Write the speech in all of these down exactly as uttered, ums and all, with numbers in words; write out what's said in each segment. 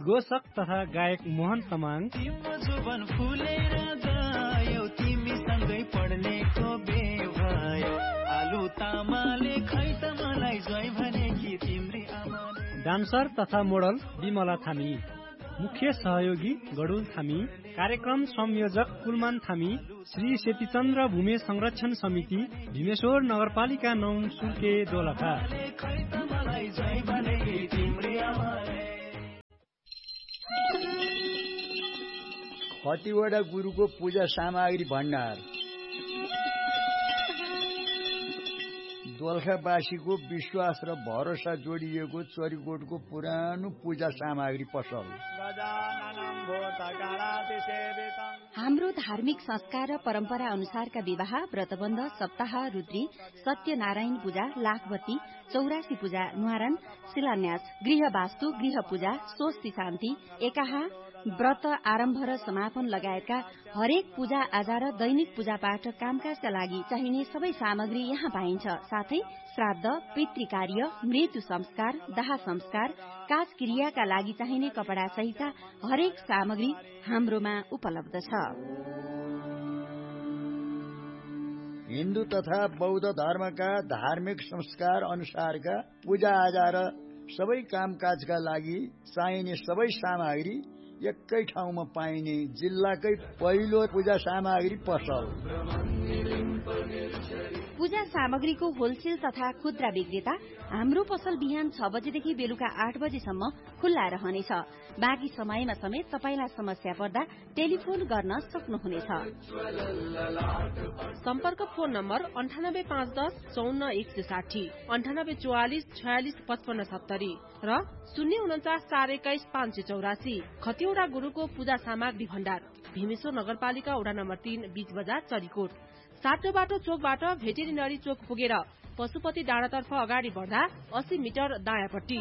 उद्घोषक तथा गायक मोहन तमाङ, जीवन फुलेर गयो तिमीसँगै पढ्नेको बेवायो आलु तामाले खै त मलाई जोइ भनेकी तिम्री आमाले। डान्सर तथा मोडल विमला थामी, मुख्य सहयोगी गडुल थामी, कार्यक्रम संयोजक कुलमान थामी, श्री सेतीचन्द्र भूमि संरक्षण समिति, भीमेश्वर नगरपालिका नौ सुर्के दोलखा। खतिवडा गुरुको पूजा सामग्री भण्डार, दोलखावासीको विश्वास र भरोसा जोडिएको चरीकोटको पुरानो पूजा सामग्री पसल। हाम्रो धार्मिक संस्कार र परम्परा अनुसारका विवाह, व्रतबन्ध, सप्ताह, रुद्री, सत्यनारायण पूजा, लाखबत्ती, चौरासी पूजा, न्वारन, शिलान्यास, गृह वास्तु, गृह पूजा, स्वस्ति शान्ति, एकाहा, व्रत आरम्भ र समापन लगायतका हरेक पूजा आजा र दैनिक पूजा पाठ कामकाजका लागि चाहिने सबै सामग्री यहाँ पाइन्छ। साथै श्राद्ध, पितृकार्य, मृत्यु संस्कार, दाह संस्कार, काज क्रियाका लागि चाहिने कपडा सहितका हरेक सामग्री हाम्रोमा उपलब्ध छ। हिन्दू तथा बौद्ध धर्मका धार्मिक संस्कार अनुसारका पूजा आजा र सबै कामकाजका लागि चाहिने सबै सामग्री एकै ठाउँमा पाइने जिल्लाकै पहिलो पूजा सामग्री पसल। पूजा सामग्रीको होलसेल तथा खुद्रा विक्रेता हाम्रो पसल बिहान छ बजेदेखि बेलुका आठ बजेसम्म खुल्ला रहनेछ। बाँकी समयमा समेत तपाईलाई समस्या पर्दा टेलिफोन गर्न सक्नुहुनेछ। सम्पर्क फोन नम्बर अन्ठानब्बे पाँच दस चौन्न एक सय साठी, अन्ठानब्बे चौवालिस छयालिस पचपन्न सत्तरी र शून्य उन्चास चार एक्काइस पाँच सय चौरासी। खतिवडा गुरुको पूजा सामग्री भण्डार, भीमेश्वर नगरपालिका वडा नम्बर तीन, बीच बजार, चरीकोट। सातो बाटो चोकबाट भेटेरिनरी चोक पुगेर पशुपति डाँडातर्फ अगाडि बढ्दा अस्सी मिटर दायाँपट्टि।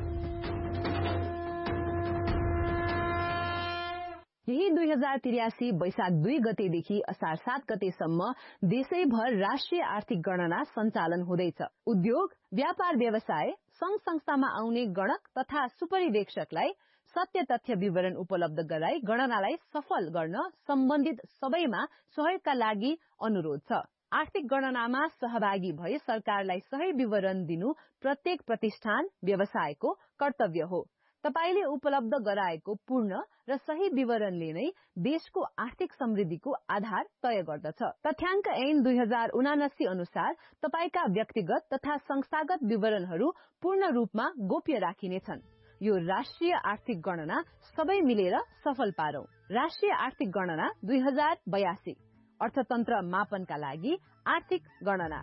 यही दुई हजार त्रियासी वैशाख दुई गतेदेखि असार सात गतेसम्म देशैभर राष्ट्रिय आर्थिक गणना सञ्चालन हुँदैछ। उद्योग, व्यापार व्यवसाय, संघ संस्थामा आउने गणक तथा सुपरिवेक्षकलाई सत्य तथ्य विवरण उपलब्ध गराई गणनालाई सफल गर्न सम्बन्धित सबैमा सहयोगका लागि अनुरोध छ। आर्थिक गणनामा सहभागी भए सरकारलाई सही विवरण दिनु प्रत्येक प्रतिष्ठान, व्यवसायको कर्तव्य हो। तपाईले उपलब्ध गराएको पूर्ण र सही विवरणले नै देशको आर्थिक समृद्धिको आधार तय गर्दछ। तथ्याङ्क ऐन दुई हजार उनासी अनुसार तपाईका व्यक्तिगत तथा संस्थागत विवरणहरू पूर्ण रूपमा गोप्य राखिनेछन्। यो राष्ट्रिय आर्थिक गणना सबै मिलेर सफल पारौं। राष्ट्रिय आर्थिक गणना दुई हजार बयासी, अर्थतन्त्र मापनका लागि आर्थिक गणना।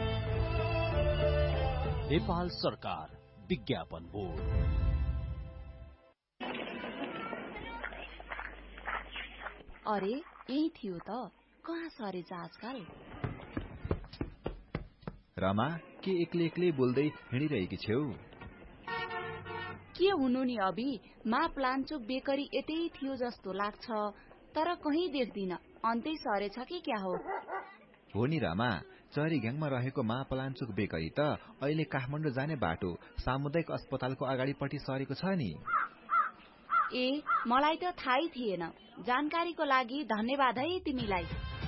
नेपाल सरकार विज्ञापन बोर्ड। अरे यही थियो त, कहाँ सरेछ आजकल? रमा, के एक्लै एक्लै बोल्दै हिँडिरहेकी छेउ? के हुनु नि अबि, मा प्लान्चोक बेकरी यतै थियो जस्तो लाग्छ, तर कहीँ देख्दिन। अन्तै सरेछ कि क्या हो? हो नि रामा, चरीघ्याङमा रहेको मा प्लान्चोक बेकरी त अहिले काठमाडौँ जाने बाटो सामुदायिक अस्पतालको अगाडिपट्टि सरेको छ नि। ए, मलाई त थाहै थिएन। जानकारीको लागि धन्यवाद है तिमीलाई।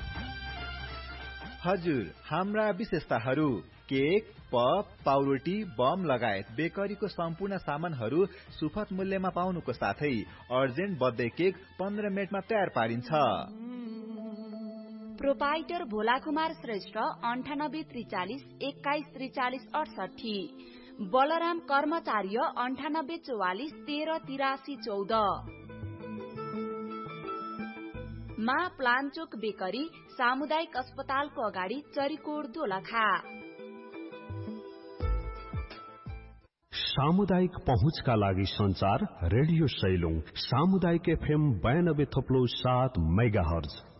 हजुर, हाम्रा विशेषताहरू केक, पप, पाउरोटी, बम लगायत बेकरीको सम्पूर्ण सामानहरू सुपथ मूल्यमा पाउनुको साथै अर्जेन्ट बर्थडे केक पन्ध्र मिनटमा तयार पारिन्छ। प्रोपाइटर भोला कुमार श्रेष्ठ, अन्ठानब्बे त्रिचालिस एक्काइस त्रिचालिस अडसठी। बलराम कर्मचार्य, अन्ठानब्बे चौवालिस तेह्र तिरासी चौध। मा प्लान्चोक बेकरी, सामुदायिक अस्पतालको अगाडि, चरीकोट, दोलखा। सामुदायिक पहुँचका लागि संचार रेडियो सैलुङ, सामुदायिक एफएम बयानब्बे थोप्लो सात मेगा हर्ज।